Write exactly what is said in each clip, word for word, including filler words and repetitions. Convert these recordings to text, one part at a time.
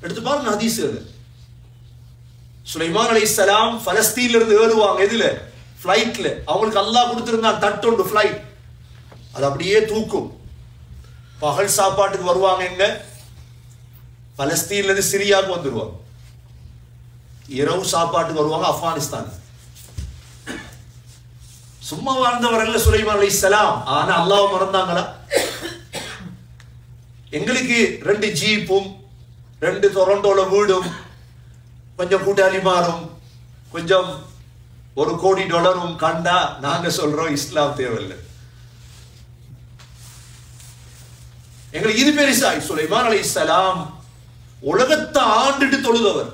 எடுத்து பாருங்க ஹதீஸ்கள். சுலைமான் அலைஹிஸ்ஸலாம் பலஸ்தீன்ல இருந்து ஏறுவாங்க. எதுல? ஃபிளைட்ல. அவங்களுக்கு அல்லாஹ் கொடுத்திருந்தான் தட்டொண்டு ஃபிளைட், அது அப்படியே தூக்கும். பகல் சாப்பாட்டுக்கு வருவாங்க எங்க? பலஸ்தீன்ல இருந்து சிரியாவுக்கு வந்துருவாங்க. இரவு சாப்பாட்டுக்கு வருவாங்க ஆப்கானிஸ்தான். சும்மா வாழ்ந்தவர்கள் சுலைமான் அலைஹிஸ்ஸலாம். ஆனா அல்லாஹ் மறந்தாங்களா? எங்களுக்கு ரெண்டு ஜீப்பும் ரெண்டு டொரண்டோல வீடும் கொஞ்சம் கூட்டாளிமாரும் கொஞ்சம் ஒரு கோடி டாலரும் கண்டா நாங்க சொல்றோம் இஸ்லாம் தேவையில்லை. எங்களுக்கு இது பெருசாய். சுலைமான் அலைஹிஸ்ஸலாம் உலகத்தை ஆண்டுட்டு தொழுதவர்.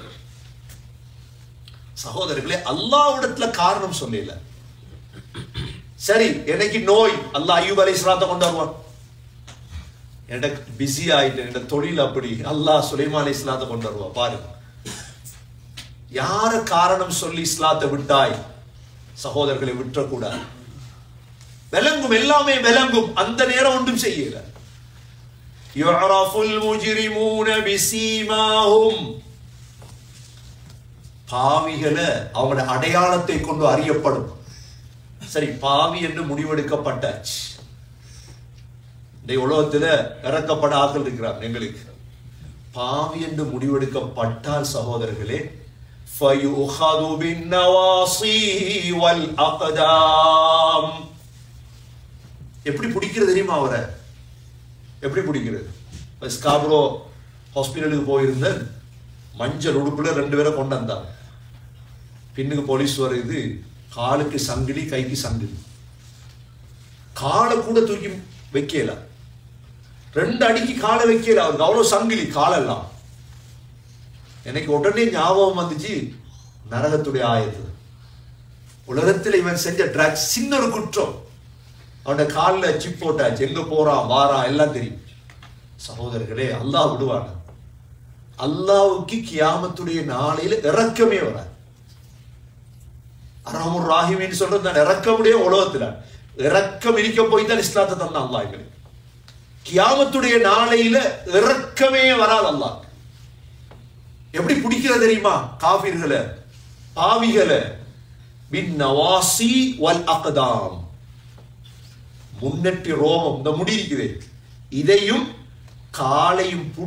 சகோதரர்களே, அல்லாஹ்விடத்துல காரணம் சொல்லல. சரி, எனக்கு நோய், அல்லாஹ் அய்யூப் அலைஹிஸ்ஸலாத்தை கொண்டு வருவான். எனக்கு பிஸி ஆயிட்டேன், என் தொழில் அப்படி, அல்லாஹ் சுலைமான் அலைஹிஸ்ஸலாத்தை கொண்டு வருவா. பாருங்க, யார காரணம் சொல்லி இஸ்லாத்தை விட்டாய்? சகோதரர்களை விட்டுறக்கூடாது. விளங்கும், எல்லாமே விளங்கும். அந்த நேரம் ஒன்றும் செய்யல. யுஅரஃபுல் முஜ்ரிமூன பிஸீமாஹும், பாவிகளை அவங்களோட அடையாளத்தை கொண்டு அறியப்படும். சரி, பாவி என்று முடிவெடுக்கப்பட்டாச்சு. இந்த உலகத்துல இறக்கப்பட ஆட்கள் இருக்கிறார். எங்களுக்கு பாவி என்று முடிவெடுக்கப்பட்டால் சகோதரர்களே, ஃபயுஹது பின்னவாசி வல் அக்தாம். எப்படி பிடிக்கிறது தெரியுமா? அவரை எப்படி பிடிக்கிறது? ஸ்காப்ரோ ஹாஸ்பிட்டலுக்கு போயிருந்தேன். மஞ்சள் உடுப்புல ரெண்டு பேரை கொண்டு வந்தாங்க. பின்னுக்கு போலீஸ் வருது. காலுக்கு சங்கிலி, கைக்கு சங்கிலி. காலை கூட தூக்கி வைக்கல, ரெண்டு அடிக்கு காலை வைக்கல. அவருக்கு அவ்வளவு சங்கிலி காலெல்லாம். எனக்கு உடனே ஞாபகம் வந்துச்சு நரகத்துடைய ஆயத்து. உலகத்தில் இவன் செஞ்ச ட்ரக்ஸ் சின்ன ஒரு குற்றம். அவன காலில் சிப் போட்டாச்சு, எங்க போறான் வாரான் எல்லாம் தெரியும். சகோதரர்களே, அல்லாஹ் விடுவான? அல்லாஹ்வுக்கு கியாமத்துடைய நாளையில இறக்கமே வராது. அரஹமுர் ராஹிமீன் சொல்றது நான் இறக்கமுடைய உலகத்துல இறக்கம் இருக்க போய் தான் இஸ்லாத்தை தந்தான் அல்லாஹ் எங்களுக்கு. கியாமத்துடைய நாளையில இறக்கமே வராது அல்லாஹ். எப்படி பிடிக்கிறது தெரியுமா? காஃபிர்களை, பாவிகளை பின் நவாசி வல் அக்தாம். முன்னெட்டி ரோமம், இந்த முடி இருக்குது, இதையும் காலையும்